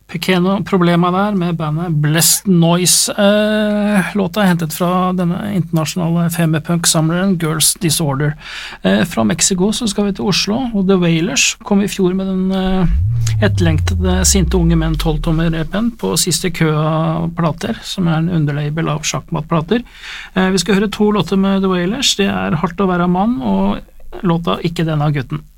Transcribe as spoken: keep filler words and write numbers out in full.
Pequeno Problema der med bandet Blessed Noise. Eh, låta er hentet fra denne internasjonale femipunk-samleren Girls Disorder. Eh, fra Mexico så skal vi til Oslo, og The Wailers kom i fjor med den eh, etterlengtede Sinte unge menn tolv-tommer-repen på siste kø av plater, som er en underlabel av sjakkmattplater. Eh, vi skal høre to låter med The Wailers. Det er Hardt å være mann, og låta Ikke denne gutten.